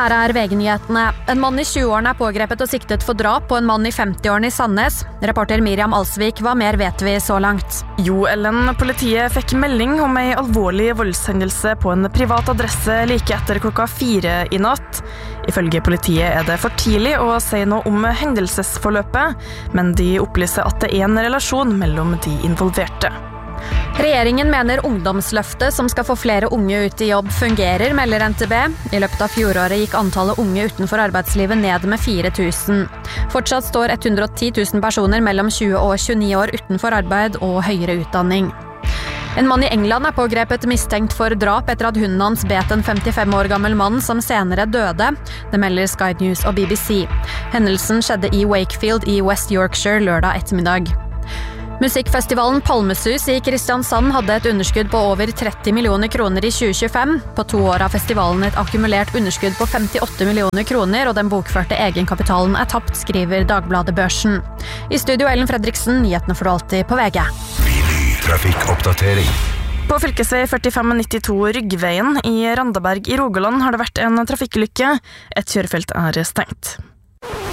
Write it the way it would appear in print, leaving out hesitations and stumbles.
Her VG-nyhetene. En mann I 20-årene pågrepet og siktet for drap på en mann I 50-årene I Sandnes. Reporter Miriam Alsvik, hva mer vet vi så langt? Jo, Ellen, politiet fikk melding om en alvorlig voldshendelse på en privat adresse like etter klokka 4 I natt. Ifølge politiet det for tidlig å si noe om hendelsesforløpet, men de opplyser at det en relasjon mellom de involverte. Regjeringen mener ungdomsløftet som skal få flere unge ut I jobb fungerer, melder NTB. I løpet av fjoråret gikk antallet unge utenfor arbeidslivet ned med 4.000. Fortsatt står 110 000 personer mellom 20 og 29 år utenfor arbeid og høyere utdanning. En mann I England pågrepet mistenkt for drap etter at hunden hans bet en 55 år gammel mann som senere døde. Det melder Sky News og BBC. Hendelsen skjedde I Wakefield I West Yorkshire lørdag ettermiddag. Musikkfestivalen Palmesus I Kristiansand hadde et underskudd på over 30 millioner kroner I 2025. På 2 år har festivalen et akkumulert underskudd på 58 millioner kroner, og den bokførte egenkapitalen tapt, skriver Dagbladet Børsen. I studio Ellen Fredriksen, nyhetene får du alltid på VG. Trafikkoppdatering. På fylkesvei 4592 Ryggveien I Randaberg I Rogaland har det vært en trafikkulykke. Et kjørefelt stengt.